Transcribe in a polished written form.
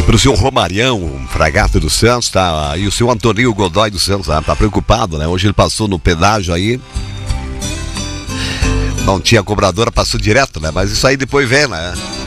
Para o senhor Romarião, Fragata do Santos, tá? E o senhor Antoninho Godoy do Santos, tá preocupado, né? Hoje ele passou no pedágio aí. Não tinha cobradora, passou direto, né? Mas isso aí depois vem, né?